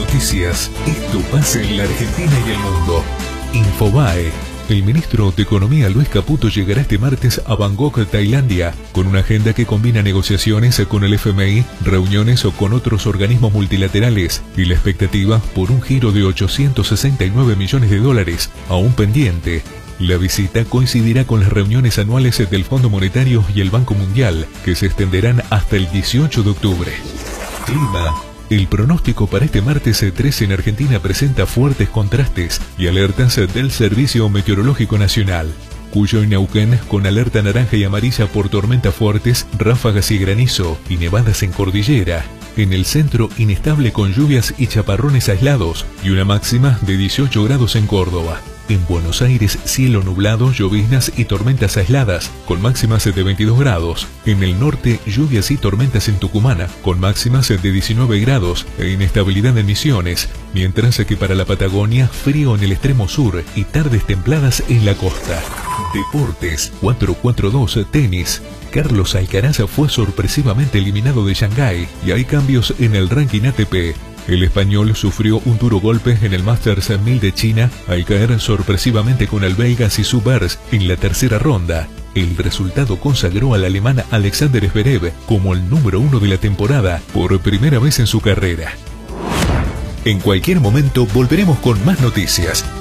Noticias. Esto pasa en la Argentina y el mundo. Infobae. El ministro de Economía Luis Caputo llegará este martes a Bangkok, Tailandia, con una agenda que combina negociaciones con el FMI, reuniones con otros organismos multilaterales y la expectativa por un giro de 869 millones de dólares, aún pendiente. La visita coincidirá con las reuniones anuales del Fondo Monetario y el Banco Mundial, que se extenderán hasta el 18 de octubre. Clima. El pronóstico para este martes 13 en Argentina presenta fuertes contrastes y alertas del Servicio Meteorológico Nacional. Cuyo y Neuquén con alerta naranja y amarilla por tormentas fuertes, ráfagas y granizo y nevadas en cordillera. En el centro, inestable con lluvias y chaparrones aislados y una máxima de 18 grados en Córdoba. En Buenos Aires, cielo nublado, lloviznas y tormentas aisladas, con máximas de 22 grados. En el norte, lluvias y tormentas en Tucumán, con máximas de 19 grados e inestabilidad en Misiones. Mientras que para la Patagonia, frío en el extremo sur y tardes templadas en la costa. Deportes. 4-4-2 tenis. Carlos Alcaraz fue sorpresivamente eliminado de Shanghái y hay cambios en el ranking ATP. El español sufrió un duro golpe en el Masters 1000 de China al caer sorpresivamente con el belga Zizou Bers en la tercera ronda. El resultado consagró al alemán Alexander Zverev como el número 1 de la temporada por primera vez en su carrera. En cualquier momento volveremos con más noticias.